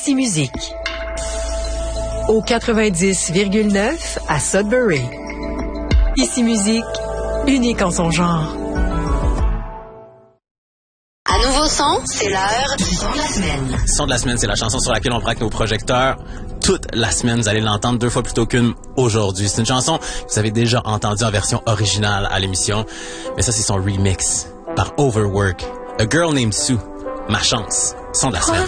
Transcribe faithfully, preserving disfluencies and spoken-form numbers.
Ici Musique. Au quatre-vingt-dix virgule neuf à Sudbury. Ici Musique, unique en son genre. À Nouveau Son, c'est l'heure du son de la semaine. Son de la semaine, c'est la chanson sur laquelle on braque nos projecteurs toute la semaine. Vous allez l'entendre deux fois plutôt qu'une aujourd'hui. C'est une chanson que vous avez déjà entendue en version originale à l'émission, mais ça, c'est son remix par Overwork. A Girl Named Sue. Ma chance. Son de la semaine.